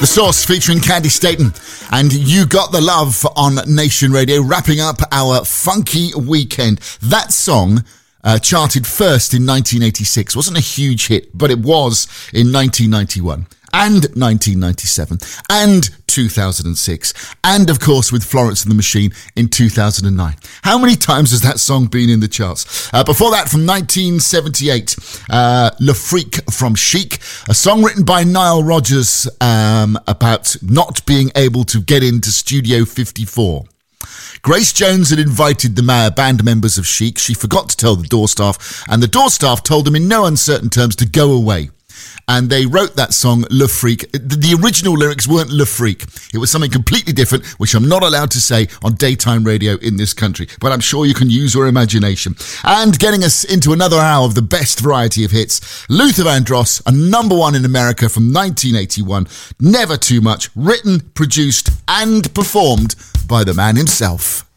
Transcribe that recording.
The Source featuring Candy Staten and You Got the Love on Nation Radio, wrapping up our funky weekend. That song charted first in 1986. Wasn't a huge hit, but it was in 1991 and 1997 and 2006, and of course with Florence and the Machine in 2009. How many times has that song been in the charts? Before that, from 1978, Le Freak from Chic, a song written by Nile Rodgers about not being able to get into Studio 54. Grace Jones had invited the band members of Chic. She forgot to tell the door staff, and the door staff told them in no uncertain terms to go away. And they wrote that song, Le Freak. The original lyrics weren't Le Freak. It was something completely different, which I'm not allowed to say on daytime radio in this country. But I'm sure you can use your imagination. And getting us into another hour of the best variety of hits, Luther Vandross, a number one in America from 1981. Never Too Much, written, produced, and performed by the man himself.